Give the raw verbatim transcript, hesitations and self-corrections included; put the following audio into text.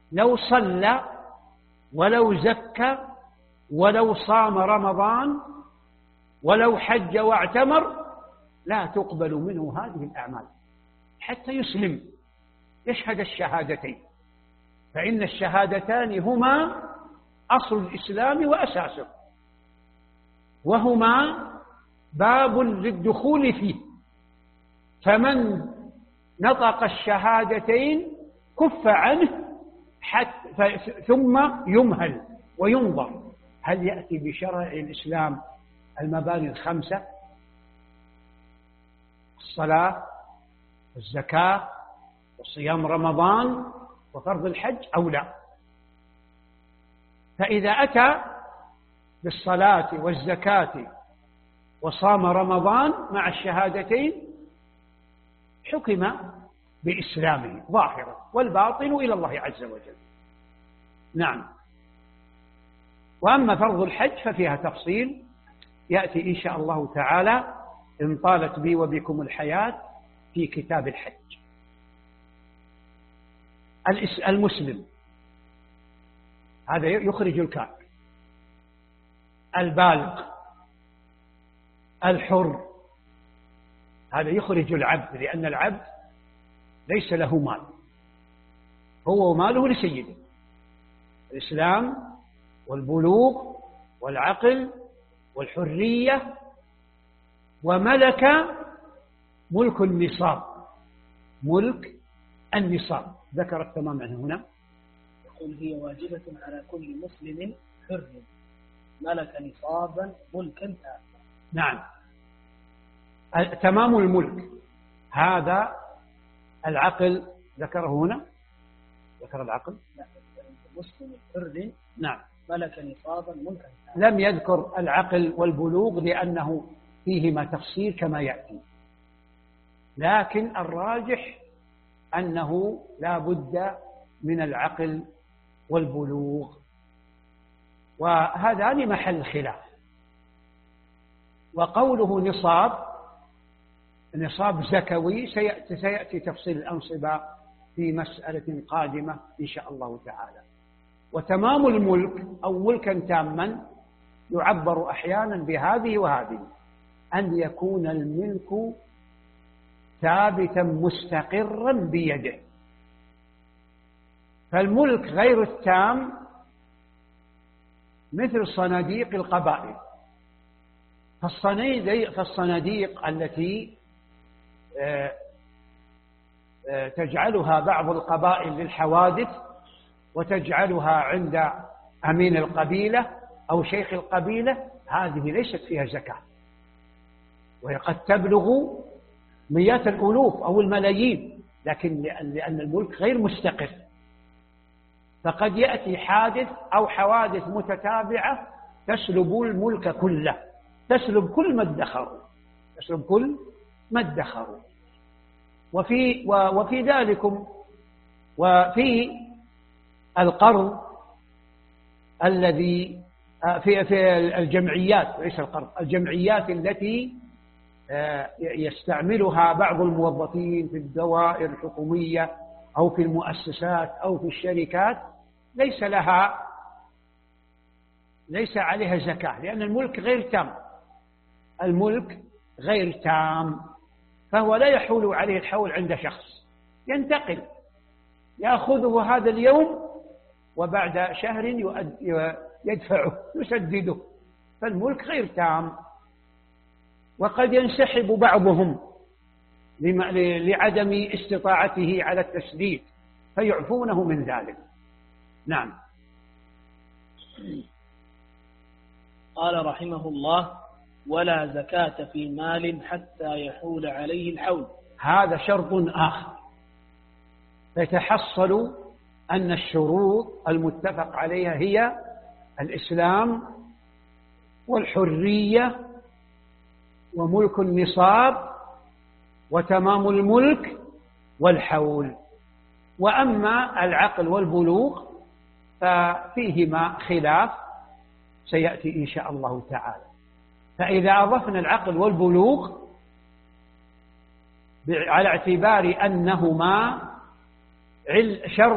لو صلى ولو زكى ولو صام رمضان ولو حج واعتمر لا تقبل منه هذه الأعمال حتى يسلم يشهد الشهادتين، فإن الشهادتان هما أصل الإسلام وأساسه، وهما باب للدخول فيه، فمن نطق الشهادتين كف عنه حتى ثم يمهل وينظر هل يأتي بشرع الإسلام المباني الخمسة: الصلاة والزكاة وصيام رمضان وفرض الحج أو لا. فإذا أتى بالصلاة والزكاة وصام رمضان مع الشهادتين حكم بإسلامه ظاهرا، والباطن إلى الله عز وجل. نعم. وأما فرض الحج ففيها تفصيل يأتي إن شاء الله تعالى إن طالت بي وبكم الحياة في كتاب الحج. المسلم هذا يخرج الكافر، البالغ، الحر هذا يخرج العبد، لأن العبد ليس له مال، هو وماله لسيده. الإسلام والبلوغ والعقل والحرية وملك ملك النصاب، ملك النصاب ذكر التمام عنه هنا. يقول هي واجبة على كل مسلم حر ملك نصابا ملكا تاما. نعم، تمام الملك هذا العقل ذكره هنا، ذكر العقل. مسلم حر نعم ملك نصابا ملكا تاما. لم يذكر العقل والبلوغ لأنه فيهما تفصيل كما يأتي، لكن الراجح أنه لا بد من العقل والبلوغ، وهذان محل خلاف. وقوله نصاب، نصاب زكوي سيأتي, سيأتي تفصيل الأنصبة في مسألة قادمة إن شاء الله تعالى. وتمام الملك أو ملكا تاما يعبر أحيانا بهذه وهذه، أن يكون الملك ثابتا مستقرا بيده. فالملك غير التام مثل صناديق القبائل، فالصناديق التي تجعلها بعض القبائل للحوادث وتجعلها عند أمين القبيلة أو شيخ القبيلة، هذه ليست فيها زكاة، وهي قد تبلغ مئات الألوف أو الملايين، لكن لأن الملك غير مستقر، فقد يأتي حادث أو حوادث متتابعة تسلب الملك كله، تسلب كل ما ادخروا، تسلب كل ما ادخروا. وفي وفي ذلكم وفي القرض الذي في في الجمعيات، ليس القرض، الجمعيات التي يستعملها بعض الموظفين في الدوائر الحكومية أو في المؤسسات أو في الشركات، ليس لها ليس عليها زكاة، لأن الملك غير تام، الملك غير تام، فهو لا يحول عليه الحول عند شخص، ينتقل، يأخذه هذا اليوم وبعد شهر يدفعه يسدده، فالملك غير تام. وقد ينسحب بعضهم لعدم استطاعته على التسديد فيعفونه من ذلك. نعم. قال رحمه الله: ولا زكاة في مال حتى يحول عليه الحول. هذا شرط آخر، فيتحصل أن الشروط المتفق عليها هي الإسلام والحرية وملك النصاب وتمام الملك والحول. وأما العقل والبلوغ ففيهما خلاف سيأتي إن شاء الله تعالى. فإذا أضفنا العقل والبلوغ على اعتبار أنهما شرط